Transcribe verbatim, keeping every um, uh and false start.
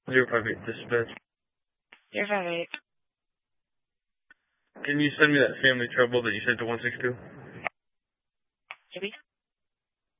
Zero five eight dispatch. Zero five eight. Can you send me that family trouble that you sent to one six two? Maybe.